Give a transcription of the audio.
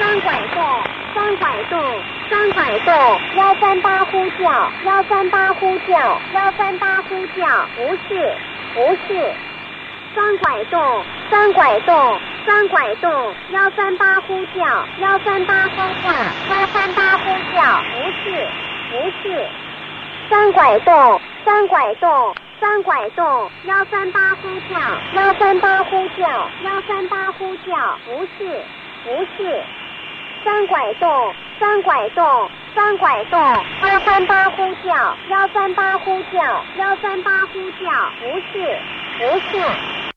三拐动，138呼叫，138呼叫，138呼叫，不是。三拐动，138呼叫，138呼叫，138呼叫，不是。三拐动，138呼叫，138呼叫，138呼叫，不是。三拐动，138呼叫，138呼叫，138呼叫，不是。